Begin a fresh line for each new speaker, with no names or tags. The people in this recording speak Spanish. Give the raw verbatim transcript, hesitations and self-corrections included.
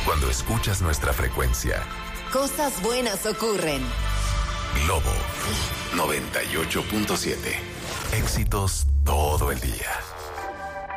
Cuando escuchas nuestra frecuencia.
Cosas buenas ocurren.
Globo noventa y ocho punto siete. Éxitos todo el día.